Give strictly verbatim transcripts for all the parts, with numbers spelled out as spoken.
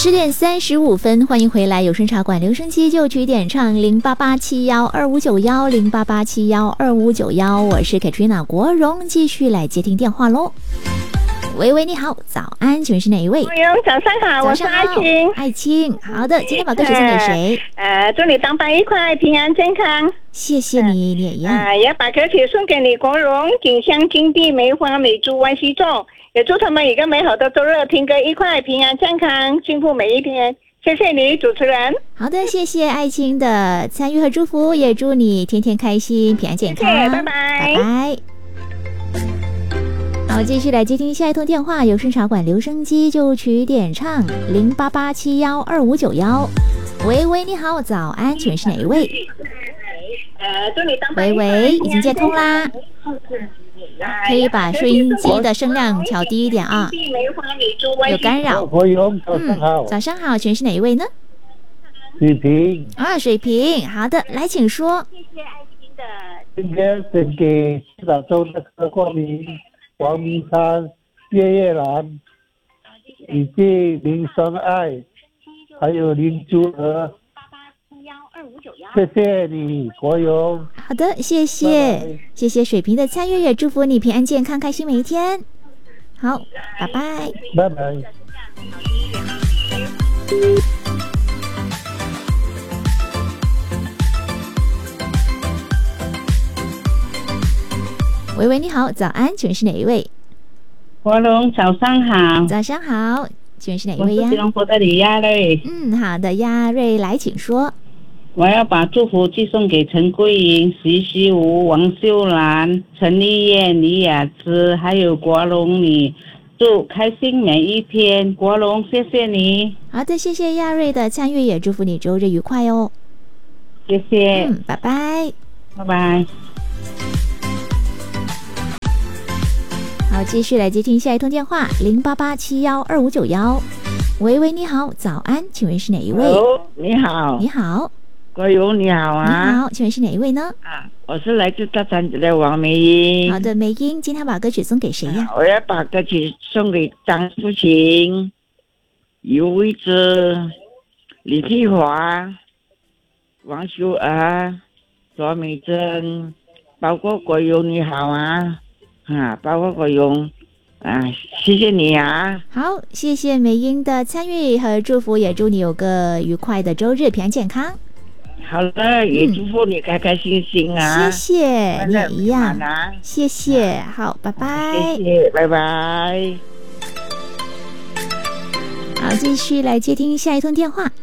十点三十五分，欢迎回来，有声茶馆留声机就曲点唱零八八七幺二五九幺零八八七幺二五九幺，我是 Katrina 国荣，继续来接听电话喽。喂喂，你好，早安，请问是哪一位？ 国荣，早上好，我是爱青。 爱青，好的，今天把歌曲送给谁？ 呃，祝你当班愉快，平安健康。 谢谢你，你也一样。 呃，也把歌曲送给你，国荣，景香金碧，梅花美珠万溪种。也祝他们一个美好的周日，听歌愉快，平安健康，幸福每一天。谢谢你，主持人。 好的，谢谢爱青的参与和祝福，也祝你天天开心，平安健康。 谢谢，拜拜， 拜拜。好，继续来接听下一通电话，有声茶馆留声机就曲点唱零八八七幺二五九幺。喂喂，你好，早安，请问是哪一位？ 呃，祝你当喂喂，已经接通啦。可以把收音机的声量调低一点啊，有干扰。 嗯， 早上好，请问是哪一位呢？ 水平啊，水平，好的，来，请说。 谢谢爱心的。 今天献给西岛州的何光明、王明山、叶叶兰，以及林双爱，还有林珠娥。谢谢你，国荣。 好的，谢谢，拜拜，谢谢水平的参与，也祝福你平安健康，开心每一天。好，拜拜， 拜拜。 喂喂，你好，早安，请问是哪一位？ 国荣，早上好。 早上好，请问是哪一位呀？ 我是吉隆坡的李亚瑞。 嗯，好的，亚瑞，来，请说。 我要把祝福寄送给陈桂英、徐希吴、王秀兰、陈丽燕、李雅芝，还有国荣你，祝开心每一天。国荣，谢谢你。 好的，谢谢亚瑞的参与，也祝福你周日愉快哦。 谢谢。 嗯，拜拜。 拜拜。 好，继续来接听下一通电话，零八八七幺二五九幺。喂喂，你好，早安，请问是哪一位？ 哦，你好。 你好。 国荣你好啊！ 你好，请问是哪一位呢？ 啊，我是来自大山子的王梅英。 好的，梅英，今天把歌曲送给谁呀？ 啊、我要把歌曲送给张淑琴、尤薇芝、李碧华、王秀儿、卓美珍，包括国荣你好啊！啊，包括国荣。啊，谢谢你啊！ 好，谢谢梅英的参与和祝福，也祝你有个愉快的周日，平安健康。 好了，也祝福你开开心心啊！ 嗯、谢谢，你也一样。 啊、 谢谢，好，拜拜。 谢谢，拜拜。 好，继续来接听下一通电话。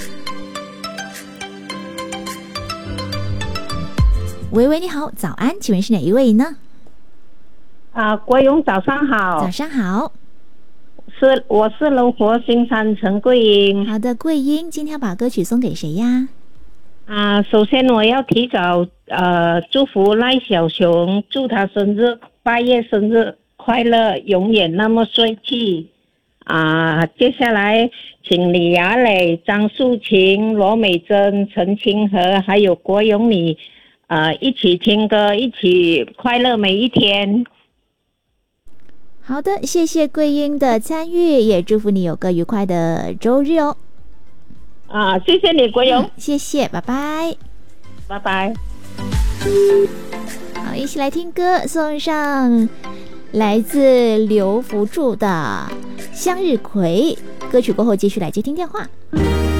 喂喂，你好，早安，请问是哪一位呢？ 啊，国荣，早上好。 早上好。 是，我是龙活新山陈桂英。 好的，桂英，今天把歌曲送给谁呀？ 啊，首先我要提早呃祝福赖小熊，祝他生日八月生日快乐，永远那么帅气。啊，接下来请李雅蕾、张素琴、罗美珍、陈清和还有国荣你，呃一起听歌，一起快乐每一天。 好的，谢谢桂英的参与，也祝福你有个愉快的周日哦。 啊，谢谢你，国荣、 嗯，谢谢，拜拜， 拜拜。 好，一起来听歌，送上来自刘福柱的《向日葵》歌曲过后，继续来接听电话。